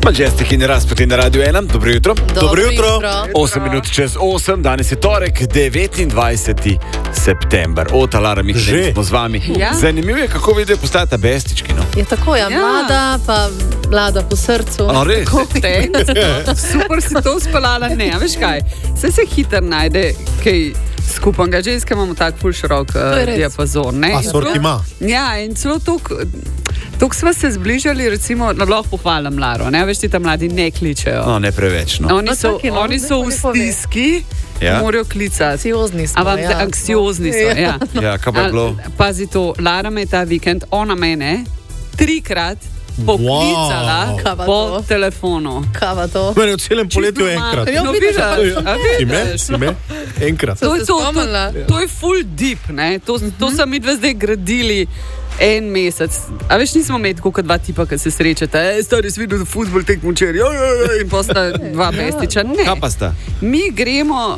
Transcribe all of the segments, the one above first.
Majestic in Razpeti na Radio 1. Dobro jutro. Dobro jutro. 8 minut čez 8, danes je torek, 29. september. Od alarmih smo z vami. Ja. Zanimivo je, kako vidijo postajata bestički. No? Je tako, ja, mlada, pa mlada po srcu. A, res? Super si to uspelala, ne, a veš kaj, vse se hitro najde, kaj skupanga, ženske imamo tak ful širok diapazon, ne. A sorti ima. Ja, in celo toliko sva se zbližali, recimo, lahko pohvalim Laro, ne, veš ti tam mladi ne kličejo. No, ne preveč, no. Oni so v stiski, Ja. morajo klicati. Anksiozni smo, Anksiozni so, ja. Ja, kaj pa je bilo? Pazi to, Lara me je ta vikend, ona mene 3-krat poklicala Kaj pa po to? telefonu. Kava to. Meni v celem poletju enkrat. Ja, No, vidiš, vidiš, Si me? Enkrat. To je se spomnila. to je full deep, ne? To so mi dva zdaj gradili en mesec. A veš, nismo imeli tako kot dva tipa, ki se srečata. Stari si videl futbol tekmo včeraj. In posta dva bestiča. Ne. Kaj pa sta? Mi gremo...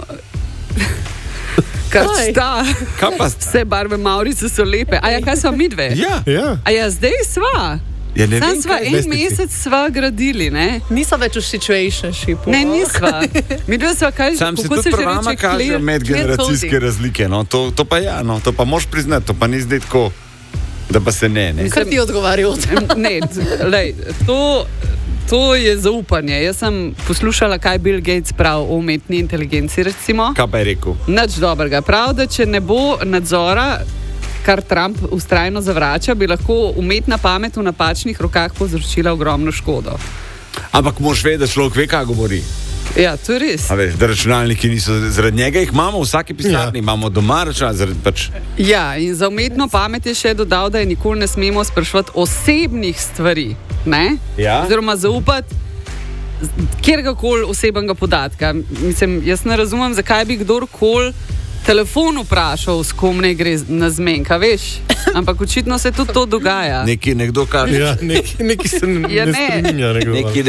Kar sta. Kaj pa sta? Vse barve Maurice so lepe. A ja, kaj sva mi dve? Ja. Ja. A ja, zdaj sva. Ja, ne Sam vem, sva kaj en bestici. mesec sva gradili, ne? Niso več v situationshipu. Ne, nisva. Mi dve sva kaj, Sam se kako tudi se že pri vama reče, kažejo medgeneracijske razlike. No? To pa ja, no? To pa moš priznati, to pa ni zdaj tako, da pa se ne. Kar ti odgovarjal. Ne, lej, to je zaupanje. Jaz sem poslušala, kaj Bill Gates pravi o umetni inteligenci, recimo. Kaj pa je rekel? Nič dobrega. Prav, da če ne bo nadzora, kar Trump vztrajno zavrača, bi lahko umetna pamet v napačnih rokah povzročila ogromno škodo. Ampak moš vedeti, da človek ve, kaj govori. Ja, to je res. A veš, da računalniki niso, zaradi njega jih imamo v vsaki pisarni, imamo doma računalnik, zaradi pač... Ja, in za umetno pamet je še dodal, da je nikoli ne smemo spraševati osebnih stvari, ne? Ja. Oziroma zaupati kjerkoli osebnega podatka. Mislim, jaz ne razumem, zakaj bi kdorkoli telefon vprašal, s kom ne gre na zmenka, veš? Ampak očitno se tudi to dogaja. Nekdo kaže. Ja, neki se Ja, ne ne. spreminja. Neki